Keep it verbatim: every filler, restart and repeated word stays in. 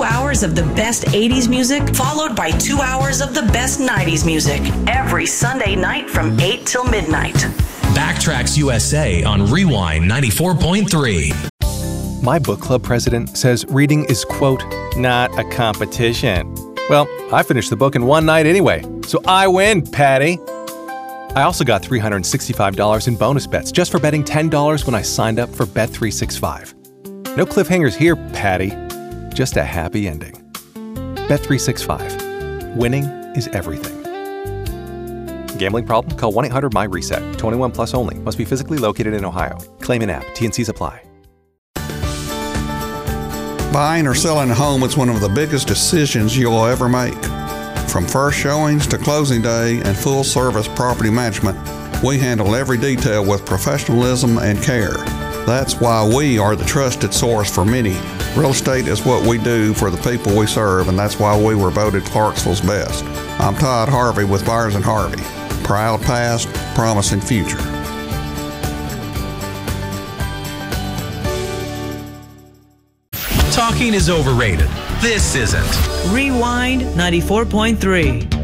two hours of the best eighties music, followed by two hours of the best nineties music, every Sunday night from eight till midnight. Backtracks U S A on Rewind ninety-four point three. My book club president says reading is, quote, not a competition. Well, I finished the book in one night anyway, so I win, Patty. I also got three hundred sixty-five dollars in bonus bets just for betting ten dollars when I signed up for Bet three sixty-five. No cliffhangers here, Patty. Just a happy ending. Bet three sixty-five. Winning is everything. Gambling problem? Call one eight hundred M Y reset. twenty-one plus only. Must be physically located in Ohio. Claim in app. T N Cs apply. Buying or selling a home is one of the biggest decisions you'll ever make. From first showings to closing day and full-service property management, we handle every detail with professionalism and care. That's why we are the trusted source for many. Real estate is what we do for the people we serve, and that's why we were voted Clarksville's best. I'm Todd Harvey with Byers and Harvey. Proud past, promising future. Talking is overrated. This isn't. Rewind ninety-four point three.